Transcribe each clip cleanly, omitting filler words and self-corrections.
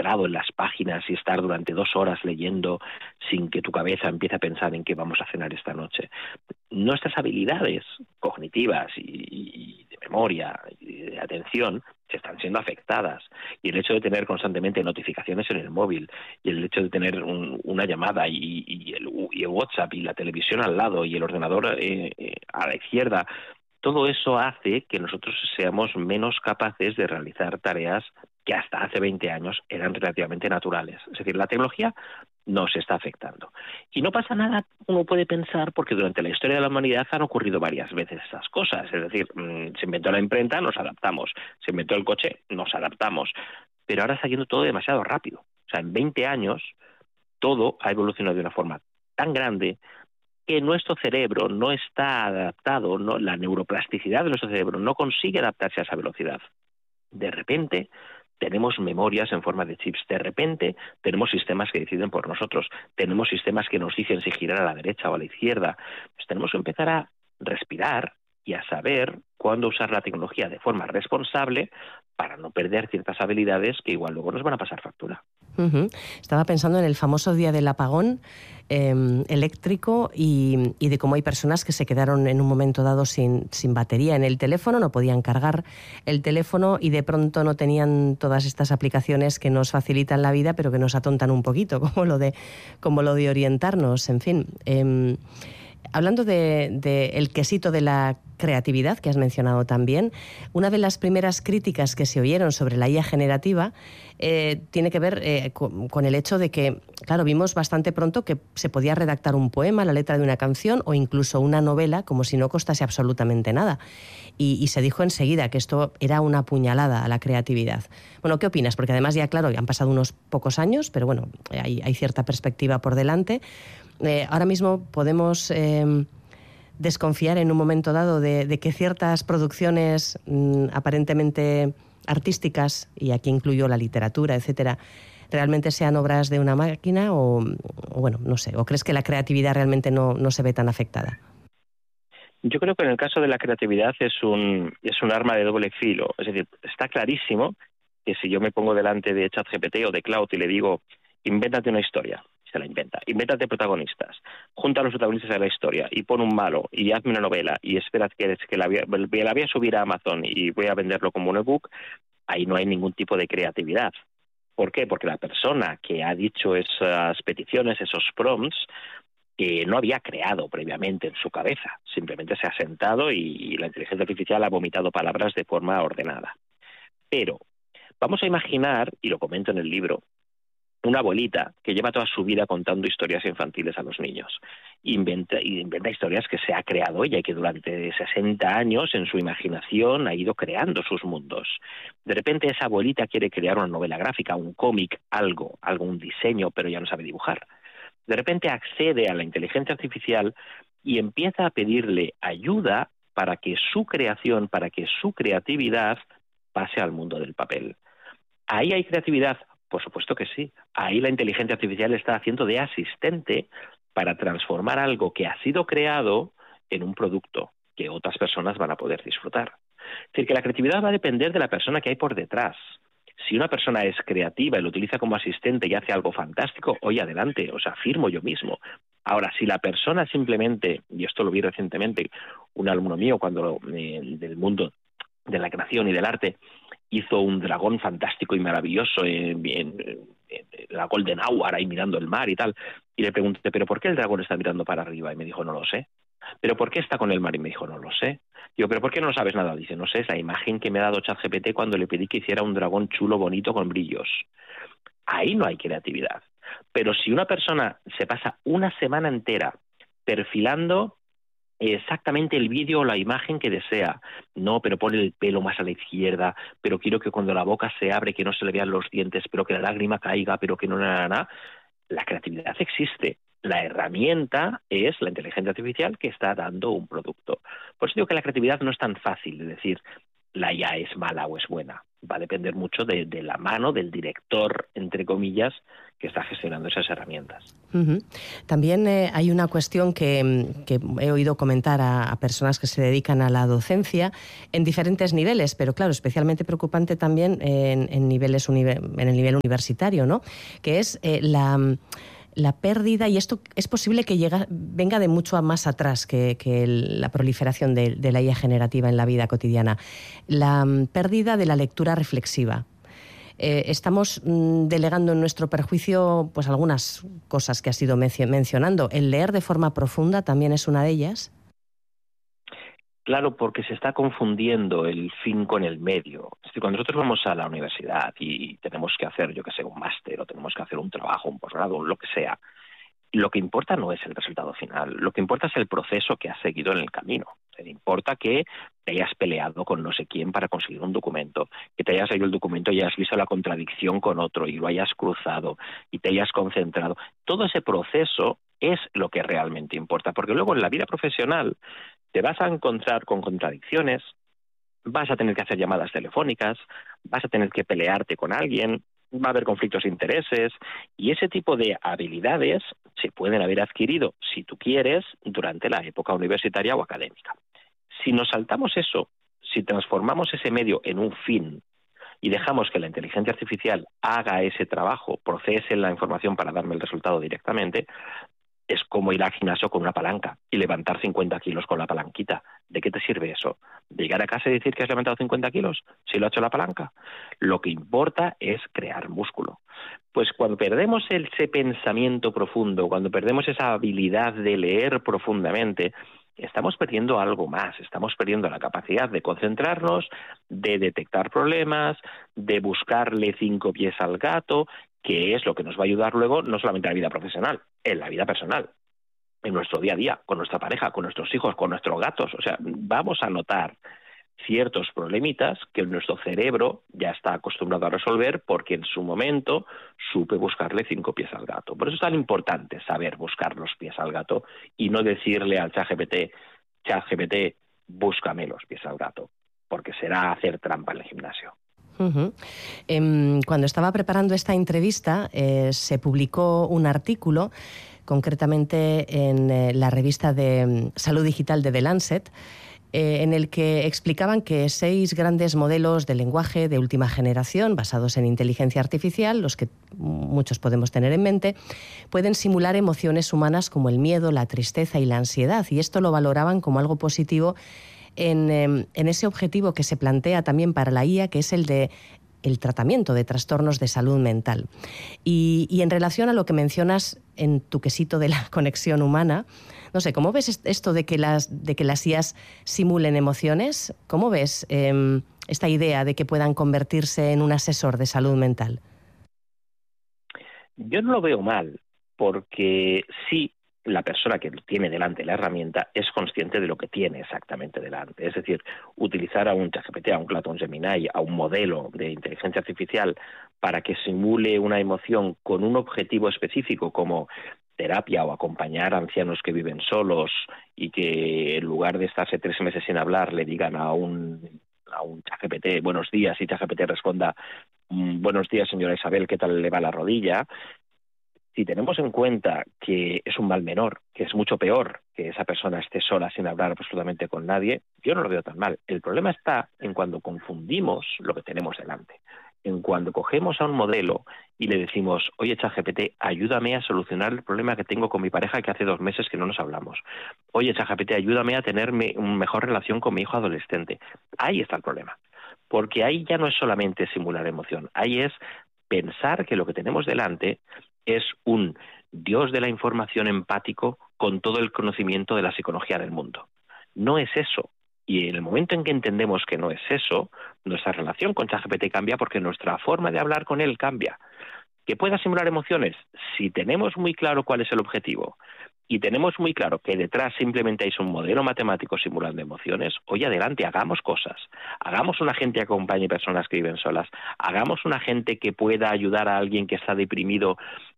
concentrado en las páginas y estar durante 2 horas leyendo sin que tu cabeza empiece a pensar en qué vamos a cenar esta noche. Nuestras habilidades cognitivas y de memoria y de atención se están siendo afectadas, y el hecho de tener constantemente notificaciones en el móvil, y el hecho de tener una llamada y el WhatsApp y la televisión al lado y el ordenador a la izquierda, todo eso hace que nosotros seamos menos capaces de realizar tareas que hasta hace 20 años eran relativamente naturales. Es decir, la tecnología nos está afectando. Y no pasa nada, uno puede pensar, porque durante la historia de la humanidad han ocurrido varias veces esas cosas. Es decir, se inventó la imprenta, nos adaptamos. Se inventó el coche, nos adaptamos. Pero ahora está yendo todo demasiado rápido. O sea, en 20 años todo ha evolucionado de una forma tan grande que nuestro cerebro no está adaptado, la neuroplasticidad de nuestro cerebro no consigue adaptarse a esa velocidad. De repente tenemos memorias en forma de chips, de repente tenemos sistemas que deciden por nosotros, tenemos sistemas que nos dicen si girar a la derecha o a la izquierda. Pues tenemos que empezar a respirar y a saber cuándo usar la tecnología de forma responsable para no perder ciertas habilidades que igual luego nos van a pasar factura. Estaba pensando en el famoso día del apagón eléctrico y de cómo hay personas que se quedaron en un momento dado sin batería en el teléfono, no podían cargar el teléfono y de pronto no tenían todas estas aplicaciones que nos facilitan la vida pero que nos atontan un poquito, como lo de orientarnos, en fin. Hablando de el quesito de la creatividad que has mencionado también, una de las primeras críticas que se oyeron sobre la IA generativa tiene que ver con el hecho de que, claro, vimos bastante pronto que se podía redactar un poema, la letra de una canción o incluso una novela como si no costase absolutamente nada. Y se dijo enseguida que esto era una puñalada a la creatividad. Bueno, ¿qué opinas? Porque además ya, claro, han pasado unos pocos años, pero bueno, hay cierta perspectiva por delante. Ahora mismo podemos desconfiar en un momento dado de que ciertas producciones aparentemente artísticas, y aquí incluyo la literatura, etcétera, realmente sean obras de una máquina o bueno, no sé, o crees que la creatividad realmente no se ve tan afectada? Yo creo que en el caso de la creatividad es un arma de doble filo. Es decir, está clarísimo que si yo me pongo delante de ChatGPT o de Claude y le digo, invéntate una historia, se la inventa. Invéntate protagonistas, junta a los protagonistas de la historia y pon un malo y hazme una novela y espera que la voy a subir a Amazon y voy a venderlo como un ebook. Ahí no hay ningún tipo de creatividad. ¿Por qué? Porque la persona que ha dicho esas peticiones, esos prompts, que no había creado previamente en su cabeza. Simplemente se ha sentado y la inteligencia artificial ha vomitado palabras de forma ordenada. Pero vamos a imaginar, y lo comento en el libro, una abuelita que lleva toda su vida contando historias infantiles a los niños. Inventa historias que se ha creado ella y que durante 60 años en su imaginación ha ido creando sus mundos. De repente esa abuelita quiere crear una novela gráfica, un cómic, un diseño, pero ya no sabe dibujar. De repente accede a la inteligencia artificial y empieza a pedirle ayuda para que su creación, para que su creatividad pase al mundo del papel. ¿Ahí hay creatividad? Por supuesto que sí. Ahí la inteligencia artificial está haciendo de asistente para transformar algo que ha sido creado en un producto que otras personas van a poder disfrutar. Es decir, que la creatividad va a depender de la persona que hay por detrás. Si una persona es creativa y lo utiliza como asistente y hace algo fantástico, oye, adelante, o sea, firmo yo mismo. Ahora, si la persona simplemente, y esto lo vi recientemente, un alumno mío cuando del mundo de la creación y del arte, hizo un dragón fantástico y maravilloso en la Golden Hour, ahí mirando el mar y tal, y le pregunté, ¿pero por qué el dragón está mirando para arriba? Y me dijo, no lo sé. ¿Pero por qué está con el mar? Y me dijo, no lo sé. Digo, ¿pero por qué no sabes nada? Dice, no sé, es la imagen que me ha dado ChatGPT cuando le pedí que hiciera un dragón chulo, bonito, con brillos. Ahí no hay creatividad. Pero si una persona se pasa una semana entera perfilando exactamente el vídeo o la imagen que desea, no, pero pone el pelo más a la izquierda, pero quiero que cuando la boca se abre que no se le vean los dientes, pero que la lágrima caiga, pero que no, la creatividad existe. La herramienta es la inteligencia artificial que está dando un producto. Por eso digo que la creatividad no es tan fácil de decir la IA es mala o es buena. Va a depender mucho de la mano del director, entre comillas, que está gestionando esas herramientas. Uh-huh. También hay una cuestión que he oído comentar a personas que se dedican a la docencia en diferentes niveles, pero claro, especialmente preocupante también en el nivel universitario, ¿no? Que es la pérdida, y esto es posible que venga de mucho más atrás que la proliferación de la IA generativa en la vida cotidiana, la pérdida de la lectura reflexiva. Estamos delegando en nuestro perjuicio pues algunas cosas que has ido mencionando. ¿El leer de forma profunda también es una de ellas? Claro, porque se está confundiendo el fin con el medio. Es decir, cuando nosotros vamos a la universidad y tenemos que hacer, yo que sé, un máster o tenemos que hacer un trabajo, un posgrado, lo que sea, lo que importa no es el resultado final, lo que importa es el proceso que has seguido en el camino. Te importa que te hayas peleado con no sé quién para conseguir un documento, que te hayas leído el documento y hayas visto la contradicción con otro y lo hayas cruzado y te hayas concentrado. Todo ese proceso es lo que realmente importa, porque luego en la vida profesional te vas a encontrar con contradicciones, vas a tener que hacer llamadas telefónicas, vas a tener que pelearte con alguien, va a haber conflictos de intereses, y ese tipo de habilidades se pueden haber adquirido, si tú quieres, durante la época universitaria o académica. Si nos saltamos eso, si transformamos ese medio en un fin y dejamos que la inteligencia artificial haga ese trabajo, procese la información para darme el resultado directamente, es como ir al gimnasio con una palanca y levantar 50 kilos con la palanquita. ¿De qué te sirve eso? ¿De llegar a casa y decir que has levantado 50 kilos? Si lo ha hecho la palanca. Lo que importa es crear músculo. Pues cuando perdemos ese pensamiento profundo, cuando perdemos esa habilidad de leer profundamente, estamos perdiendo algo más. Estamos perdiendo la capacidad de concentrarnos, de detectar problemas, de buscarle 5 pies al gato, que es lo que nos va a ayudar luego no solamente en la vida profesional, en la vida personal, en nuestro día a día, con nuestra pareja, con nuestros hijos, con nuestros gatos. O sea, vamos a notar ciertos problemitas que nuestro cerebro ya está acostumbrado a resolver porque en su momento supe buscarle 5 pies al gato. Por eso es tan importante saber buscar los pies al gato y no decirle al ChatGPT, búscame los pies al gato, porque será hacer trampa en el gimnasio. Uh-huh. Cuando estaba preparando esta entrevista, se publicó un artículo, concretamente en la revista de Salud Digital de The Lancet, en el que explicaban que 6 grandes modelos de lenguaje de última generación, basados en inteligencia artificial, los que muchos podemos tener en mente, pueden simular emociones humanas como el miedo, la tristeza y la ansiedad, y esto lo valoraban como algo positivo en ese objetivo que se plantea también para la IA, que es el de el tratamiento de trastornos de salud mental. Y en relación a lo que mencionas en tu quesito de la conexión humana, no sé, ¿cómo ves esto de que las IAs simulen emociones? ¿Cómo ves esta idea de que puedan convertirse en un asesor de salud mental? Yo no lo veo mal, porque sí, la persona que tiene delante la herramienta es consciente de lo que tiene exactamente delante. Es decir, utilizar a un ChatGPT, a un Claude Gemini, a un modelo de inteligencia artificial para que simule una emoción con un objetivo específico como terapia o acompañar a ancianos que viven solos y que en lugar de estarse 3 meses sin hablar le digan a un ChatGPT buenos días y ChatGPT responda buenos días señora Isabel, ¿qué tal le va la rodilla? Si tenemos en cuenta que es un mal menor, que es mucho peor que esa persona esté sola sin hablar absolutamente con nadie, yo no lo veo tan mal. El problema está en cuando confundimos lo que tenemos delante. En cuando cogemos a un modelo y le decimos, oye, ChatGPT, ayúdame a solucionar el problema que tengo con mi pareja que hace 2 meses que no nos hablamos. Oye, ChatGPT, ayúdame a tener una mejor relación con mi hijo adolescente. Ahí está el problema. Porque ahí ya no es solamente simular emoción, ahí es pensar que lo que tenemos delante es un Dios de la información empático con todo el conocimiento de la psicología del mundo. No es eso. Y en el momento en que entendemos que no es eso, nuestra relación con ChatGPT cambia porque nuestra forma de hablar con él cambia. ¿Que pueda simular emociones? Si tenemos muy claro cuál es el objetivo y tenemos muy claro que detrás simplemente hay un modelo matemático simulando emociones, oye, adelante, hagamos cosas. Hagamos un agente que acompañe personas que viven solas. Hagamos un agente que pueda ayudar a alguien que está deprimido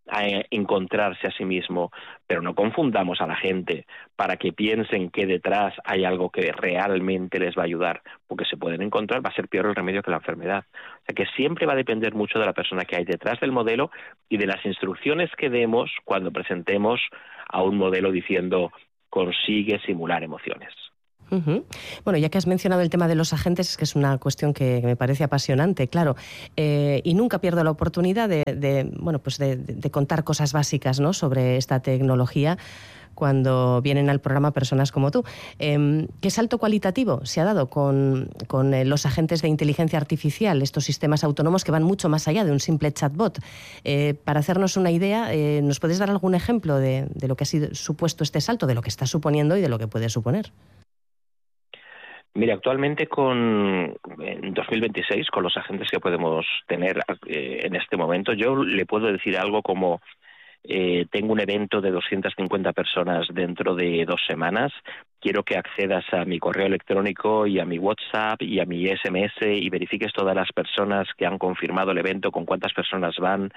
a encontrarse a sí mismo, pero no confundamos a la gente para que piensen que detrás hay algo que realmente les va a ayudar, porque se pueden encontrar, va a ser peor el remedio que la enfermedad. O sea que siempre va a depender mucho de la persona que hay detrás del modelo y de las instrucciones que demos cuando presentemos a un modelo diciendo consigue simular emociones. Uh-huh. Bueno, ya que has mencionado el tema de los agentes, es que es una cuestión que me parece apasionante, claro, y nunca pierdo la oportunidad de contar cosas básicas, ¿no?, sobre esta tecnología cuando vienen al programa personas como tú. ¿Qué salto cualitativo se ha dado con los agentes de inteligencia artificial, estos sistemas autónomos que van mucho más allá de un simple chatbot? Para hacernos una idea, ¿nos puedes dar algún ejemplo de lo que ha supuesto este salto, de lo que está suponiendo y de lo que puede suponer? Mira, actualmente en 2026, con los agentes que podemos tener en este momento, yo le puedo decir algo como tengo un evento de 250 personas dentro de 2 semanas, quiero que accedas a mi correo electrónico y a mi WhatsApp y a mi SMS y verifiques todas las personas que han confirmado el evento, con cuántas personas van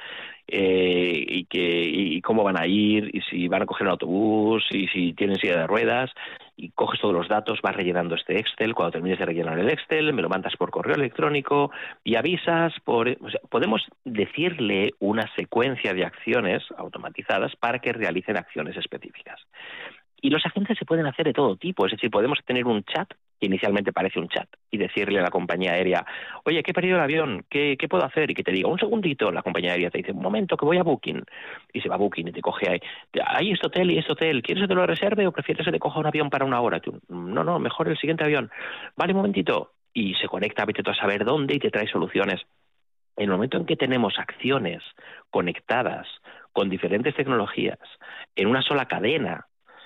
y cómo van a ir, y si van a coger un autobús y si tienen silla de ruedas, y coges todos los datos, vas rellenando este Excel. Cuando termines de rellenar el Excel, me lo mandas por correo electrónico y avisas. Podemos decirle una secuencia de acciones automatizadas para que realicen acciones específicas. Y los agentes se pueden hacer de todo tipo, es decir, podemos tener un chat que inicialmente parece un chat y decirle a la compañía aérea, oye, que he perdido el avión, ¿qué puedo hacer? Y que te diga, un segundito, la compañía aérea te dice, un momento, que voy a Booking. Y se va a Booking y te coge ahí, hay este hotel y este hotel, ¿quieres que te lo reserve o prefieres que te coja un avión para 1 hora? Tú, no, mejor el siguiente avión. Vale, un momentito. Y se conecta, vete tú a saber dónde y te trae soluciones. En el momento en que tenemos acciones conectadas con diferentes tecnologías en una sola cadena,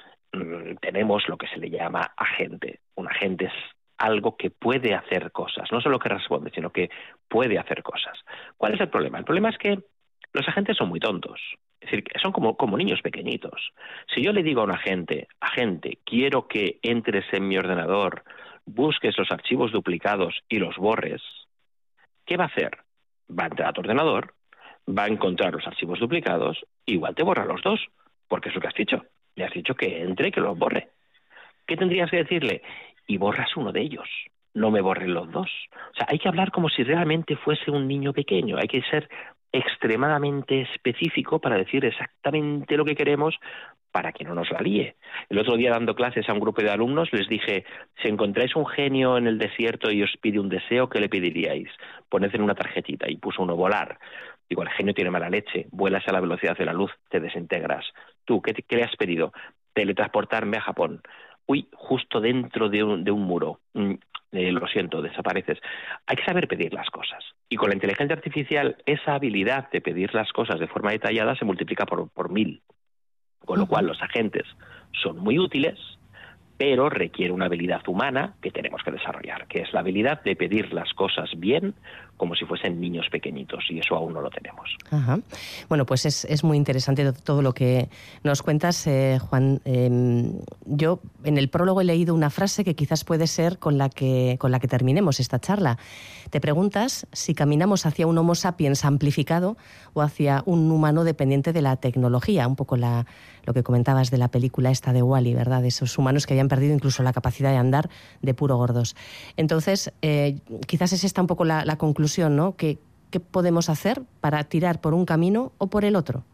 tenemos lo que se le llama agente. Un agente es algo que puede hacer cosas, no solo que responde, sino que puede hacer cosas. ¿Cuál es el problema? El problema es que los agentes son muy tontos, es decir, son como niños pequeñitos. Si yo le digo a un agente, quiero que entres en mi ordenador, busques los archivos duplicados y los borres, ¿qué va a hacer? Va a entrar a tu ordenador, va a encontrar los archivos duplicados, igual te borra los dos, porque es lo que has dicho. Le has dicho que entre y que los borre. ¿Qué tendrías que decirle? Y borras uno de ellos, no me borren los dos. O sea, hay que hablar como si realmente fuese un niño pequeño. Hay que ser extremadamente específico para decir exactamente lo que queremos para que no nos la líe. El otro día, dando clases a un grupo de alumnos, les dije, si encontráis un genio en el desierto y os pide un deseo, ¿qué le pediríais? Poned en una tarjetita, y puso uno, volar. Digo, el genio tiene mala leche, vuelas a la velocidad de la luz, te desintegras. ¿Tú qué le has pedido? Teletransportarme a Japón. Uy, justo dentro de un muro. Lo siento, desapareces. Hay que saber pedir las cosas. Y con la inteligencia artificial, esa habilidad de pedir las cosas de forma detallada se multiplica por 1000. Con lo cual, los agentes son muy útiles, pero requiere una habilidad humana que tenemos que desarrollar, que es la habilidad de pedir las cosas bien, como si fuesen niños pequeñitos, y eso aún no lo tenemos. Ajá. Bueno, pues es muy interesante todo lo que nos cuentas, Juan. Yo en el prólogo he leído una frase que quizás puede ser con la que terminemos esta charla. Te preguntas si caminamos hacia un Homo sapiens amplificado o hacia un humano dependiente de la tecnología, un poco lo que comentabas de la película esta de Wall-E, ¿verdad? De esos humanos que habían perdido incluso la capacidad de andar de puro gordos. Entonces, quizás es esta un poco la conclusión, ¿no? ¿Qué podemos hacer para tirar por un camino o por el otro?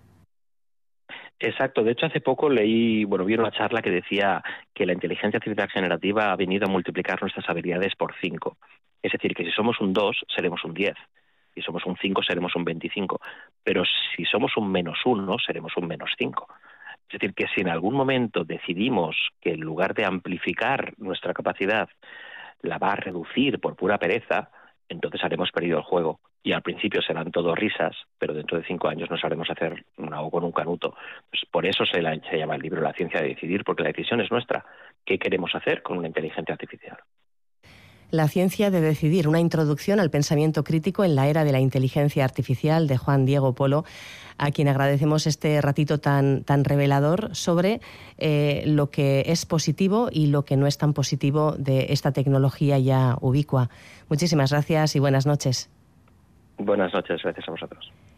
Exacto. De hecho, hace poco vi una charla que decía que la inteligencia artificial generativa ha venido a multiplicar nuestras habilidades por 5. Es decir, que si somos un 2, seremos un 10. Si somos un 5, seremos un 25. Pero si somos un -1, seremos un -5. Es decir, que si en algún momento decidimos que en lugar de amplificar nuestra capacidad, la va a reducir por pura pereza, entonces haremos perdido el juego. Y al principio serán todo risas, pero dentro de 5 años nos haremos hacer un ahogo con un canuto. Pues por eso se llama el libro La ciencia de decidir, porque la decisión es nuestra. ¿Qué queremos hacer con una inteligencia artificial? La ciencia de decidir, una introducción al pensamiento crítico en la era de la inteligencia artificial, de Juan Diego Polo, a quien agradecemos este ratito tan revelador sobre lo que es positivo y lo que no es tan positivo de esta tecnología ya ubicua. Muchísimas gracias y buenas noches. Buenas noches, gracias a vosotros.